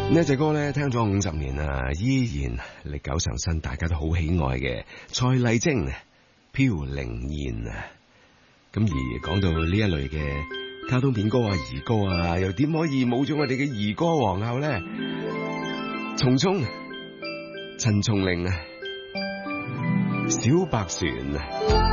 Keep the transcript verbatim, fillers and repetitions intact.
呢隻歌咧聽咗五十年啊，依然歷久常新，大家都好喜愛嘅蔡麗晶《飄零燕》啊。咁而講到呢一類嘅卡通片歌啊、兒歌啊，又點可以冇咗我哋嘅兒歌皇后咧？蟲蟲、陳松伶啊，小白船啊。